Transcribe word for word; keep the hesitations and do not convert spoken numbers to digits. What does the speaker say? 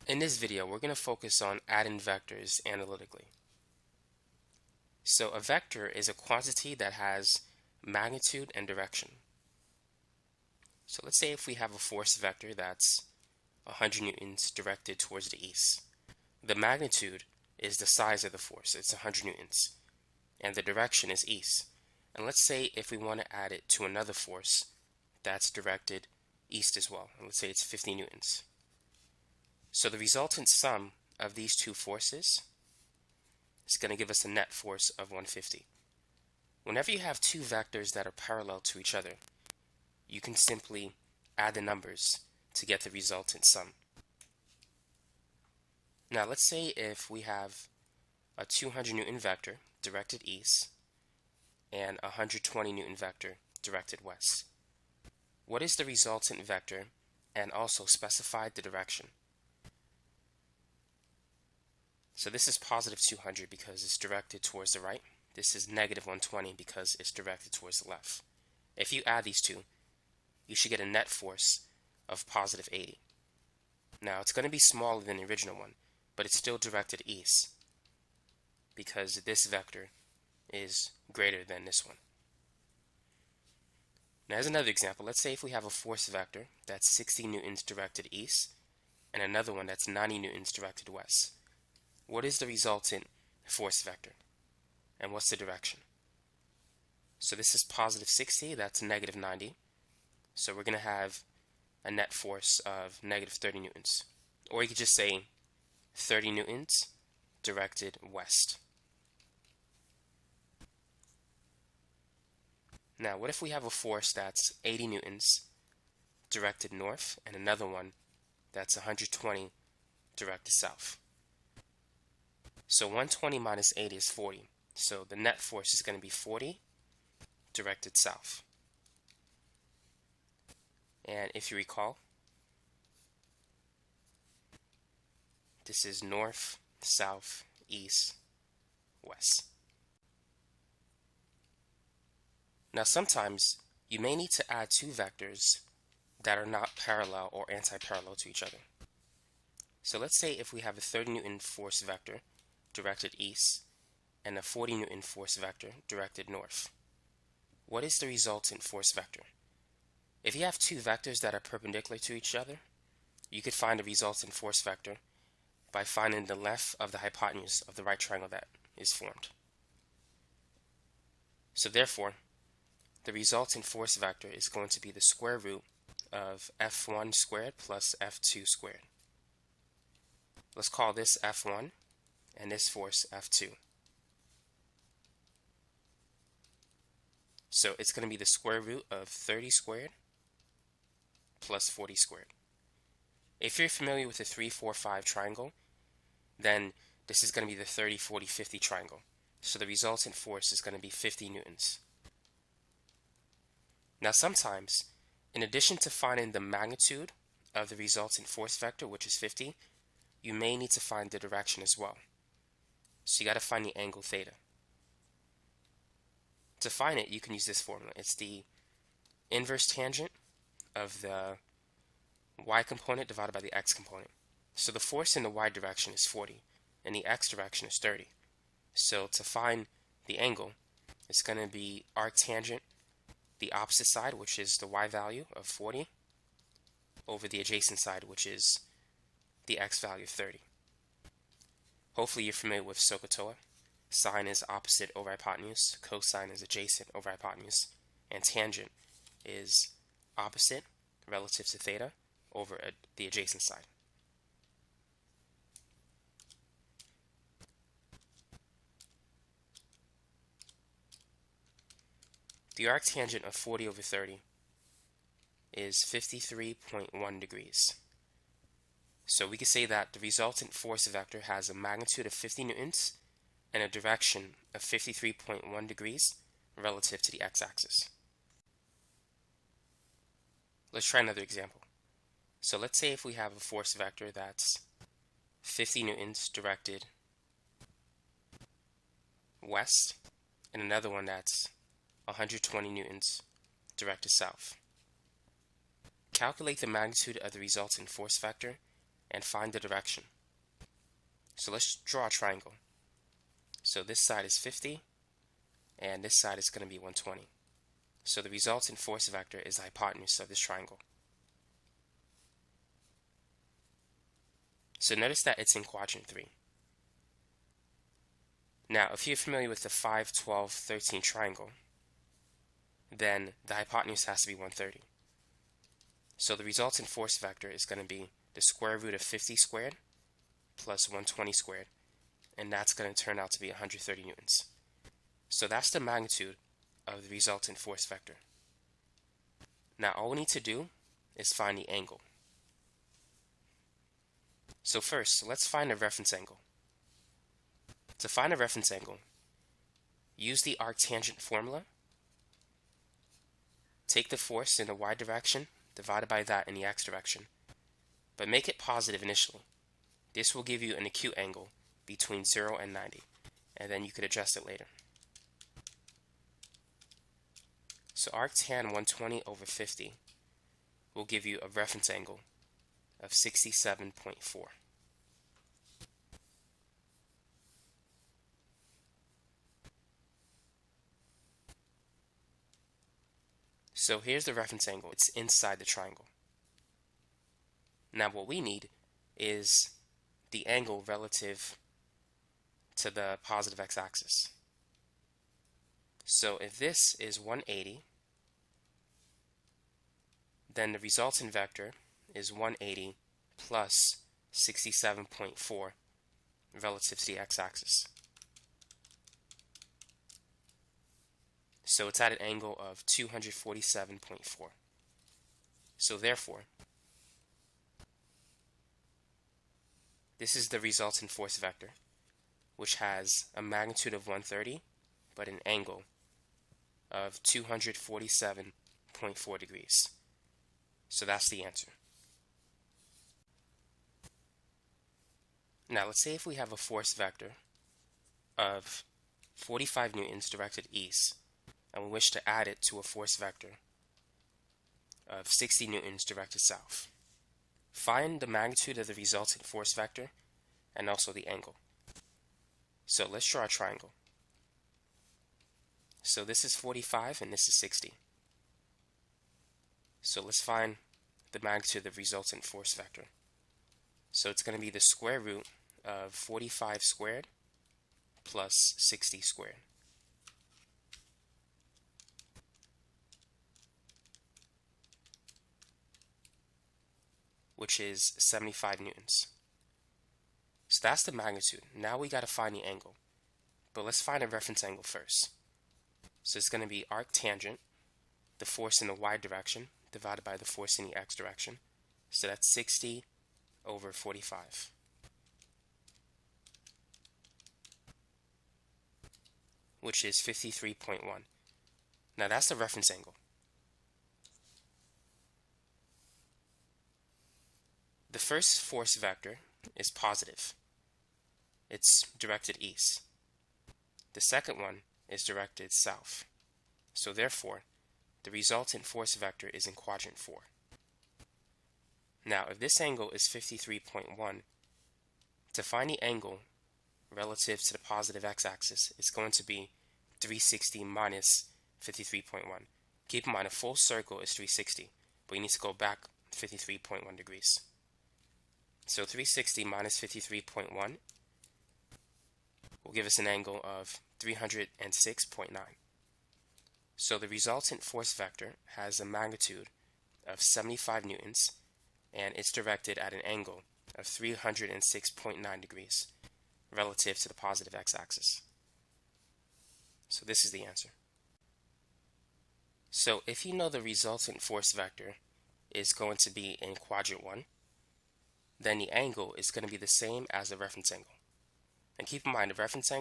In this video, we're going to focus on adding vectors analytically. So a vector is a quantity that has magnitude and direction. So let's say if we have a force vector that's one hundred newtons directed towards the east. The magnitude is the size of the force, it's one hundred newtons, and the direction is east. And let's say if we want to add it to another force that's directed east as well, and let's say it's fifty newtons. So the resultant sum of these two forces is going to give us a net force of one hundred fifty. Whenever you have two vectors that are parallel to each other, you can simply add the numbers to get the resultant sum. Now let's say if we have a two hundred newton vector directed east and a one hundred twenty newton vector directed west. What is the resultant vector, and also specify the direction? So this is positive two hundred because it's directed towards the right. This is negative one hundred twenty because it's directed towards the left. If you add these two, you should get a net force of positive eighty. Now it's going to be smaller than the original one, but it's still directed east because this vector is greater than this one. Now as another example, let's say if we have a force vector that's sixty newtons directed east and another one that's ninety newtons directed west. What is the resultant force vector, and what's the direction? So this is positive sixty, that's negative ninety. So we're going to have a net force of negative thirty newtons. Or you could just say thirty newtons directed west. Now what if we have a force that's eighty newtons directed north and another one that's one hundred twenty directed south? So one hundred twenty minus eighty is forty. So the net force is going to be forty directed south. And if you recall, this is north, south, east, west. Now sometimes you may need to add two vectors that are not parallel or anti-parallel to each other. So let's say if we have a thirty newton force vector directed east and a forty newton force vector directed north. What is the resultant force vector? If you have two vectors that are perpendicular to each other, you could find the resultant force vector by finding the length of the hypotenuse of the right triangle that is formed. So therefore, the resultant force vector is going to be the square root of f one squared plus f two squared. Let's call this f one and this force f two. So it's going to be the square root of thirty squared plus forty squared. If you're familiar with the three, four, five triangle, then this is going to be the thirty, forty, fifty triangle. So the resultant force is going to be fifty newtons. Now sometimes, in addition to finding the magnitude of the resultant force vector, which is fifty, you may need to find the direction as well. So you got to find the angle theta. To find it, you can use this formula. It's the inverse tangent of the y component divided by the x component. So the force in the y direction is forty, and the x direction is thirty. So to find the angle, it's going to be arctangent the opposite side, which is the y value of forty, over the adjacent side, which is the x value of thirty. Hopefully you're familiar with SOHCAHTOA. Sine is opposite over hypotenuse, cosine is adjacent over hypotenuse, and tangent is opposite relative to theta over a, the adjacent side. The arctangent of forty over thirty is fifty-three point one degrees. So we can say that the resultant force vector has a magnitude of fifty newtons and a direction of fifty-three point one degrees relative to the x-axis. Let's try another example. So let's say if we have a force vector that's fifty newtons directed west and another one that's one hundred twenty newtons directed south. Calculate the magnitude of the resultant force vector and find the direction. So let's draw a triangle. So this side is fifty, and this side is going to be one hundred twenty. So the resultant force vector is the hypotenuse of this triangle. So notice that it's in quadrant three. Now, if you're familiar with the five, twelve, thirteen triangle, then the hypotenuse has to be one hundred thirty. So the resultant force vector is going to be the square root of fifty squared plus one hundred twenty squared, and that's going to turn out to be one hundred thirty newtons. So that's the magnitude of the resultant force vector. Now all we need to do is find the angle. So first, let's find a reference angle. To find a reference angle, use the arctangent formula. Take the force in the y direction, divided by that in the x direction, but make it positive initially. This will give you an acute angle between zero and ninety, and then you could adjust it later. So arctan one hundred twenty over fifty will give you a reference angle of sixty-seven point four. So here's the reference angle. It's inside the triangle. Now what we need is the angle relative to the positive x-axis. So if this is one hundred eighty, then the resultant vector is one hundred eighty plus sixty-seven point four relative to the x-axis. So it's at an angle of two hundred forty-seven point four. So therefore, this is the resultant force vector, which has a magnitude of one hundred thirty, but an angle of two hundred forty-seven point four degrees. So that's the answer. Now let's say if we have a force vector of forty-five newtons directed east, and we wish to add it to a force vector of sixty newtons directed south. Find the magnitude of the resultant force vector and also the angle. So let's draw a triangle. So this is forty-five and this is sixty. So let's find the magnitude of the resultant force vector. So it's going to be the square root of forty-five squared plus sixty squared. Which is seventy-five newtons. So that's the magnitude. Now we got to find the angle. But let's find a reference angle first. So it's going to be arctangent, the force in the y direction, divided by the force in the x direction. So that's sixty over forty-five. Which is fifty-three point one. Now that's the reference angle. The first force vector is positive. It's directed east. The second one is directed south. So therefore, the resultant force vector is in quadrant four. Now, if this angle is fifty-three point one, to find the angle relative to the positive x-axis, it's going to be three hundred sixty minus fifty-three point one. Keep in mind, a full circle is three hundred sixty, but you need to go back fifty-three point one degrees. So three hundred sixty minus fifty-three point one will give us an angle of three hundred six point nine. So the resultant force vector has a magnitude of seventy-five newtons, and it's directed at an angle of three hundred six point nine degrees relative to the positive x-axis. So this is the answer. So if you know the resultant force vector is going to be in quadrant one, then the angle is going to be the same as the reference angle. And keep in mind, the reference angle